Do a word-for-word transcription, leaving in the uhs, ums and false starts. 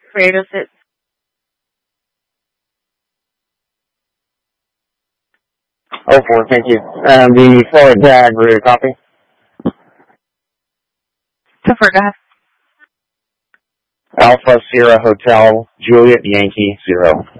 for eight oh six. Oh four, thank you. Um, the forward tag route, copy. So for go ahead. Alpha Sierra Hotel, Juliet Yankee, zero.